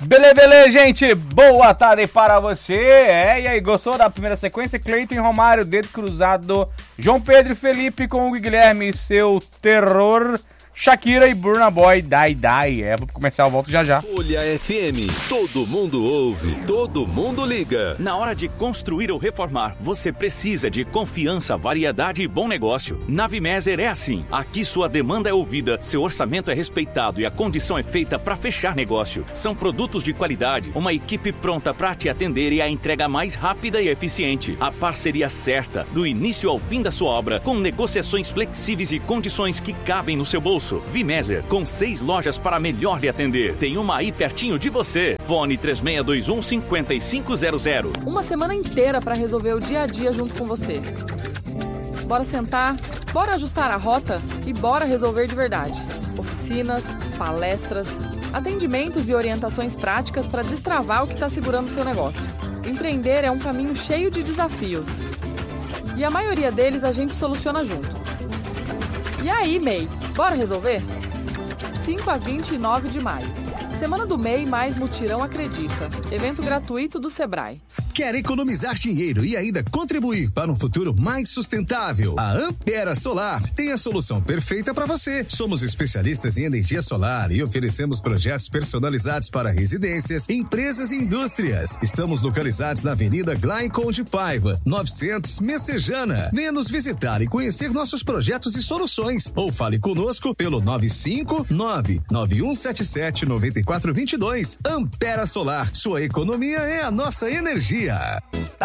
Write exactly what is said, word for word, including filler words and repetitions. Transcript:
Beleza, beleza, gente. Boa tarde para você. É, e aí, gostou da primeira sequência? Cleiton e Romário, dedo cruzado. João Pedro e Felipe com o Guilherme, seu terror. Shakira e Burna Boy, Dai Dai. É, vou começar, eu volto já já. Folha F M, todo mundo ouve, todo mundo liga. Na hora de construir ou reformar, você precisa de confiança, variedade e bom negócio. Na Vimeser é assim. Aqui sua demanda é ouvida, seu orçamento é respeitado e a condição é feita para fechar negócio. São produtos de qualidade, uma equipe pronta para te atender e a entrega mais rápida e eficiente. A parceria certa, do início ao fim da sua obra, com negociações flexíveis e condições que cabem no seu bolso. Vimeser, com seis lojas para melhor lhe atender. Tem uma aí pertinho de você. Fone três seis dois um, cinco cinco zero zero. Uma semana inteira para resolver o dia a dia junto com você. Bora sentar, bora ajustar a rota e bora resolver de verdade. Oficinas, palestras, atendimentos e orientações práticas para destravar o que está segurando o seu negócio. Empreender é um caminho cheio de desafios. E a maioria deles a gente soluciona junto. E aí, M E I, bora resolver? cinco a vinte e nove de maio. Semana do M E I mais Mutirão Acredita. Evento gratuito do Sebrae. Quer economizar dinheiro e ainda contribuir para um futuro mais sustentável? A Ampera Solar tem a solução perfeita para você. Somos especialistas em energia solar e oferecemos projetos personalizados para residências, empresas e indústrias. Estamos localizados na Avenida Glaicon de Paiva, novecentos Messejana. Venha nos visitar e conhecer nossos projetos e soluções. Ou fale conosco pelo nove cinco nove, nove um sete sete, nove quatro dois dois. Ampera Solar, sua economia é a nossa energia.